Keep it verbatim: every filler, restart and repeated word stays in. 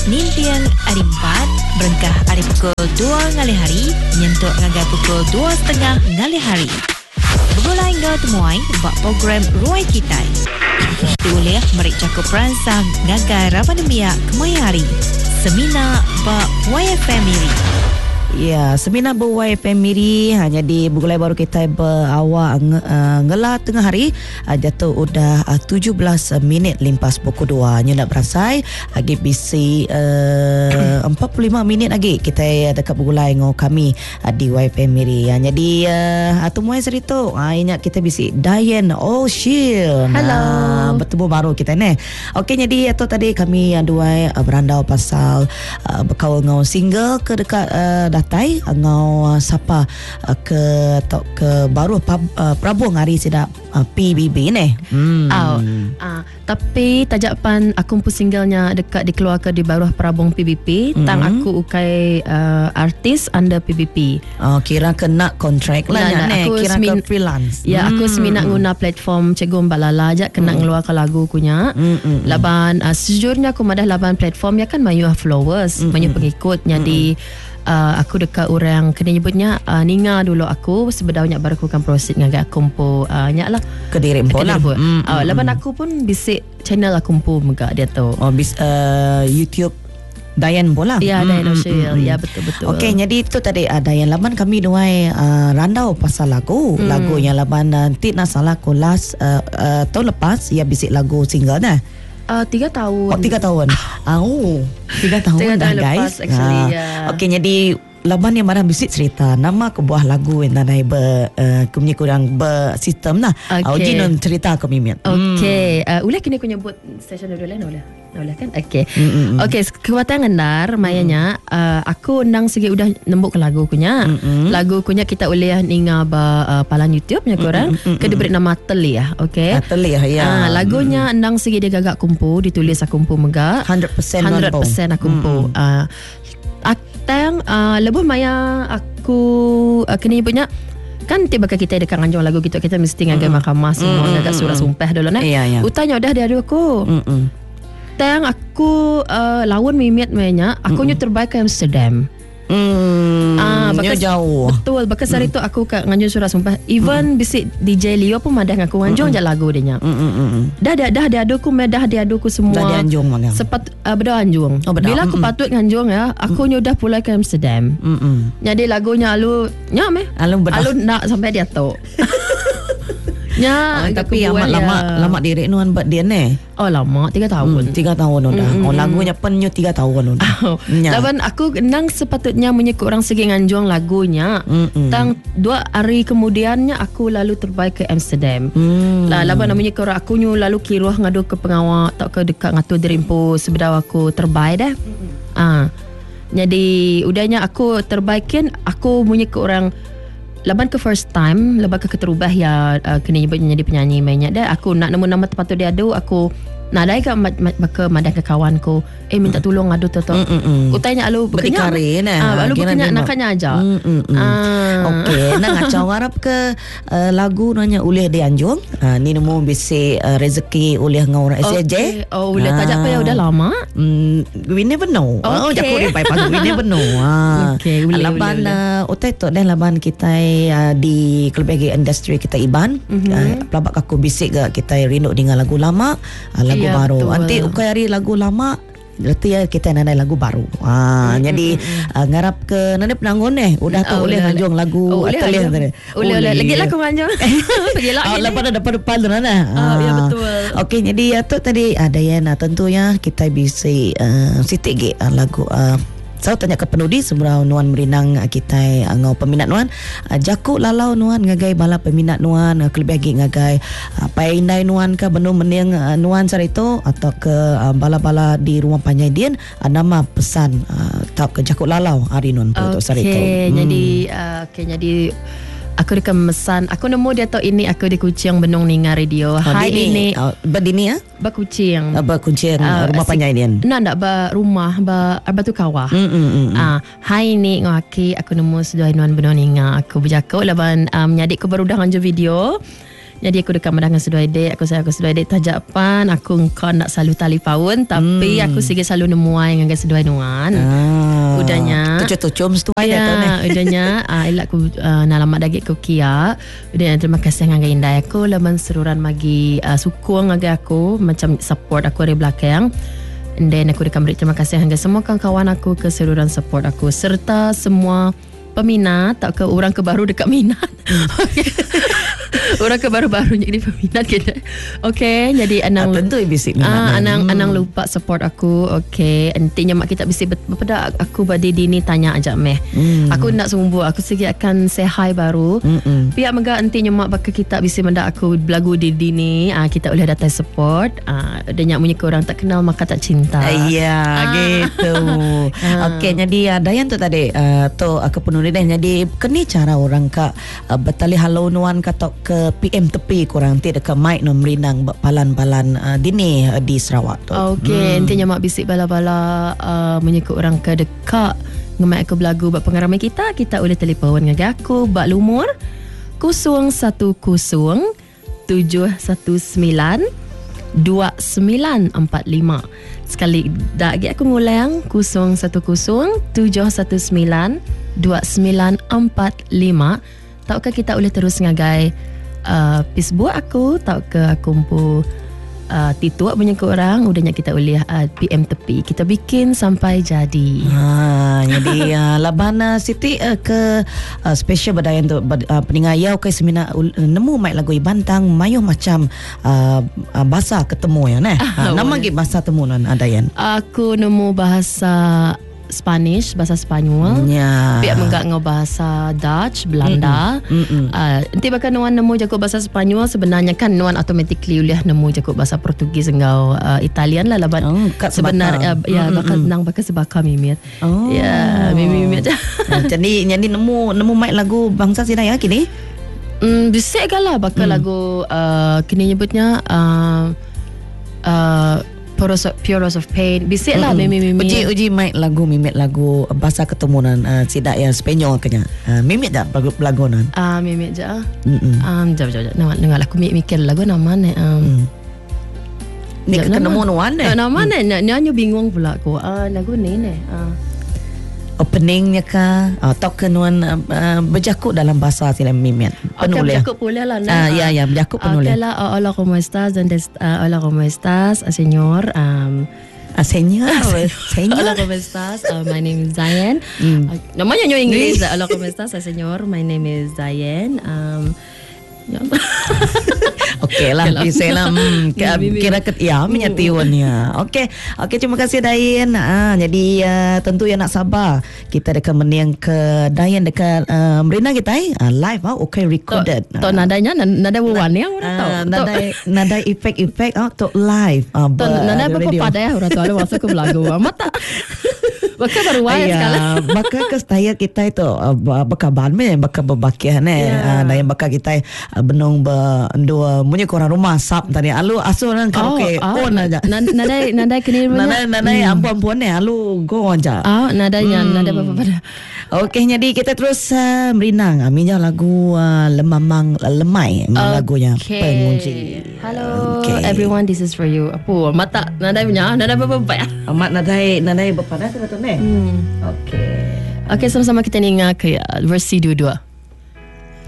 Senin tiang hari empat, berengkah hari pukul dua ngali hari, nyentuk ngagai pukul dua setengah ngali hari. Bergulai ngau temuai bak program Ruai Kitai. Diulih merik cakup peransang ngagai Ramademia Kemai Hari. Semina bak Y F M Miri. Ya, semina bu Y F M Miri hanya di Bugulai baru kita berawak nge, uh, ngela tengah hari uh, jatuh udah uh, tujuh belas minit limpas pukul dua. Nya nak berasai lagi bisi uh, empat puluh lima minit lagi kita dekat Bugulai ngo kami uh, di Y F M Miri. Ya, jadi uh, atau muai cerita uh, ingat kita bisi Diane Ocean. Hello. Uh, bertemu baru kita ni. Okey, jadi atau tadi kami uh, dua uh, berandau pasal uh, berkawal ngo single ke dekat uh, datai ngau uh, siapa uh, ke atau ke baru pab, uh, Prabuang hari sedap uh, P B B ni. Hmm. Oh, uh, tapi tajapan aku pun singlenya dekat dikeluarkan di bawah Prabuang P B P. Hmm. Tang aku ukai uh, artis under P B P. Oh, kira kena kontrak lah nah, ni. Kira semin, ke freelance. Ya, hmm. aku seminat guna platform Cikgu Balala aja kena hmm. ngeluarkan lagu kunya. Hmm, hmm, laban uh, sejujurnya aku madah laban platform ya kan mayu followers, hmm, mayu pengikut. Jadi Uh, aku dekat orang kena nyebutnya uh, Ninga dulu aku sebenarnya baru aku akan proceed dengan aku pun uh, nyak lah Kediri pun lah mm, uh, lepas aku pun bisik channel aku pun megak dia tu oh bis uh, YouTube Diane bola. Ya, Diane Ocean. Ya, betul-betul. Okey, jadi itu tadi uh, Diane laban kami dua uh, randau pasal lagu. Hmm. Lagu yang laban nanti uh, nak salah aku last uh, uh, tahun lepas ya bisik lagu single dah. Uh, tiga tahun. Oh, tiga tahun. Oh, tiga tahun tiga dah tahun guys. Lepas, actually, uh, yeah. Okey, jadi laban yang mana bisik cerita nama kebuah lagu yang nanai ber uh, kumnya kurang bersistem lah. Okay. Oji non cerita kami miat. Okey, uh, ulah kini aku nyebut stesen dulu lah, boleh. Boleh kan? Okey. Mm-hmm. Okey, kekuatan ngendar mayanya uh, aku nang segi udah nembuk ke lagu kunya. Mm-hmm. Lagu kunya kita boleh ninga ba uh, palan YouTube nya korang. Mm-hmm. Ke diberi nama Telih, okey. Telih ya. Uh, lagunya mm-hmm. nang segi dia gagak kumpu, ditulis aku kumpu megak. one hundred percent one hundred percent aku kumpu. Mm-hmm. Uh, Atang uh, lebih maya aku uh, kena nyebutnya kan tiba kita dekat nganjung lagu kita kita mesti ngagai mm-hmm. mahkamah semua mm-hmm. agak surah sumpah dulu nah. Yeah, yeah. Utanya udah dia aku. Mm-hmm. Tang aku uh, lawan mimiat mainnya aku mm-hmm. nyu terbaik ke Amsterdam. Hmm, ah, bakas, jauh. Betul, bakas hari tu aku kat nganjung surah sumpah. Even mm. bisik D J Leo pun madah ngaku nganjung mm. je lagu dia nya. Mm, mm, mm. Dah dah dah dia aduku medah dia aduku semua. Dah dia anjung mana? Sepat uh, beda anjung. Oh, beda. Bila aku mm, patut nganjung ya, aku mm. nyu dah pulai ke Amsterdam. Mm, mm. Jadi lagunya alu nya meh. Alu bedah. Alu nak sampai dia tu. Ya, oh, tapi amat ya. lama lama diri nuan buat dia ni. Oh, lama tiga tahun. Hmm, tiga tahun udah. Mm, oh, lagunya penyu tiga tahun udah. Oh, lawan aku nang sepatutnya menyekut orang segi nganjung lagunya. Mm, tang dua hari kemudiannya aku lalu terbaik ke Amsterdam. Mm. Lah lawan namanya orang aku nyu lalu kiruah ngadu ke pengawal tak ke dekat ngatu dirimpo sebedah aku terbaik dah. Mm. Ah. Jadi udahnya aku terbaikin aku menyekut orang laban ke first time lepas ke keterubah ya uh, kena nyebutnya jadi penyanyi mainnya dah aku nak nemu nama tempat tu dia ada aku nak dai ke ke madah ke kawanku eh minta tolong adu tu tu utanya alu berkenya ah alu berkenya nakanya aja ah okey nak ngacau harap ke uh, lagu nanya ulih di Anjung uh, ni nemu bisi uh, rezeki ulih ngau orang S J oh ulih tajak pa ya udah lama mm, we never know oh jaku di pai pas we never know ah okey laban utai tu dah laban kita uh, di kelebagi industri kita Iban mm-hmm. uh, pelabak aku bisik ke kita rindu dengan lagu lama uh, lagu ya, baru betul. Nanti ukai hari lagu lama berarti ya kita nanai lagu baru. Ah, mm, jadi mm, uh, ngarap ke nanai penanggung eh udah tu oh, oleh nganjung lagu oh, atelier tadi. Oleh oleh lagi lah aku nganjung. Pergilah. Ah, lepas ada depan-depan tu nana. Ah, ya betul. Okey, jadi ya tu tadi ada ya nah tentunya kita bisa uh, sitik ge uh, lagu uh, saya tanya ke penudi seberapa nuan merinang kita ngau peminat nuan jaku lalau nuan ngagai bala peminat nuan kelebih lagi ngagai paindai nuan ke benu mening nuan sarito atau ke bala-bala di rumah panjai din nama pesan tau ke jaku lalau hari nuan tu sarito. Okey, jadi uh, okey jadi aku dekat mesan aku nemu dia tahu ini aku di Kuching Benung Ninga Radio. Oh, hai dini. ini oh, berdini ya ba Kuching uh, ba Kuching uh, rumah panjai din nak ndak ba rumah ba batu kawah mm, mm, mm, ah hai ini ngaki aku nemu sedoi nuan Benung Ninga aku berjakau laban um, nyadik ku baru dah nganju video Jadi aku dekat dengan sedua dek. Aku saya aku sedua dek tajapan. Aku engkau nak selalu tali paun. Tapi hmm. aku sikit selalu nemuai dengan sedua nuan. Ah. Udahnya. Tucum-tucum setuai ya, dah tu ni. Udahnya. uh, Elak aku uh, nalamat dagik ku kia. Udahnya terima kasih dengan indah aku. Leman seruran magi uh, sukung dengan aku. Macam support aku dari belakang. And then aku dekat beri terima kasih dengan semua kawan-kawan aku. Keseluruhan support aku. Serta semua peminat, tak ke orang kebaru dekat minat. Orang kebaru-baru jadi peminat kita. Okay, jadi anang ah, tentu bisik minat. Ah, anang hmm. anang lupa support aku. Okay, nantinya mak kita bisik bepada aku badi dini tanya aja meh. Hmm. Aku nak sumbu, aku segi akan say hi baru. Hmm. Pihak mega nantinya mak bakal kita bisik mendak aku belagu di dini. Ah, kita boleh datang support. Ah, dan nyak punya orang tak kenal maka tak cinta. Iya, ah. gitu. ah. Okay, jadi uh, Dayan tu tadi uh, tu aku penuh dah. Jadi kini cara orang ka uh, betali halau nuan katok ke P M tepi kurang ti dekat mic no merinang palan-palan uh, dini uh, di Sarawak tu. Okey, hmm. intinya mak bisik bala-bala uh, menyekut orang ke dekat ngemak aku belagu bak pengaraman kita, kita boleh telefon dengan aku bak lumur kosong satu kosong tujuh satu sembilan dua sembilan empat lima. Sekali dak aku ngulang kosong satu kosong tujuh satu sembilan dua sembilan empat lima. Taukah kita boleh terus ngagai uh, Facebook aku, taukah aku pun uh, tituak banyak orang, udahnya kita boleh uh, P M tepi. Kita bikin sampai jadi. Ha, jadi uh, labana Siti uh, ke uh, special badayan tu uh, peningayau ke semina uh, nemu mic lagu Ibantang mayuh macam uh, uh, bahasa ketemu ya neh. Ha, nama gi bahasa temu nan Dayan. Aku nemu bahasa Spanish, bahasa Spanyol. Ya. Pihak menggak ngau bahasa Dutch, Belanda. Mm-mm. Uh, nanti bakal nuan nemu jago bahasa Spanyol, sebenarnya kan nuan automatically boleh nemu jago bahasa Portugis ngau uh, Italian lah laban. Oh, sebenarnya uh, ya bakal nang bakal sebaka mimit. Oh. Ya, mimit. Jadi jadi nemu nemu mic lagu bangsa sini ya kini. Hmm, bisik galah bakal mm. lagu uh, kini nyebutnya uh, uh, Pure of Pain. Bisik lah mm-hmm. mimit mimit. Uji uji mic lagu mimit lagu bahasa ketemunan uh, sidak yang Spanyol kenya. Uh, mimit dah lagu lagu nan. Ah uh, mimit je. Hmm. Um jap jap jap. Nak dengar aku mikir lagu nama ni. Um. Ni ketemu nuan deh. Nama ni nyanyi bingung pula aku. Ah uh, lagu ni ni. Ah. Openingnya kah atau kenuan uh, uh, berjakut dalam bahasa sila mimit penuh okay, berjakut boleh lah ah, ya ya berjakut penuh okay lah. uh, hola como estás donde uh, hola como estás uh, señor um, uh, señor señor hola como estás uh, my name is Zayan. mm. uh, namanya nyo Inggeris. Hola como estás uh, señor my name is Zayan. um, Okey lah, bisa lah. Hmm, kira ket ya menyatiwannya. Okey, okey terima kasih Dayan. Ah, jadi uh, tentu yang nak sabar kita dekat meniang ke Dayan dekat uh, Merina kita eh uh, live ah, okey recorded. To, to nadanya nada wawan yang orang tahu. Nada nada efek-efek ah to live. Ah, to nada apa pada ya orang tahu ada masuk ke lagu. Mata. Baka baru wayang sekali. Baka ke style kita itu baka banme baka berbakian eh. Dayan baka kita benung berdua punya korang rumah sap tadi alu asuh nang karaoke oh, on aja nadai nadai kini nadai nadai ampun-ampun ni alu go aja ah nadainya hmm. nadai apa-apa pada. Okey jadi kita terus uh, merinang aminnya lagu uh, lemamang lemai okay. lagunya pengunci. Hello okay. everyone, this is for you. Apa mata nadai punya nadai apa-apa ya amat nadai nadai berpada tu tu ni. hmm. Okey okey sama-sama kita ni ngak ke versi dua-dua.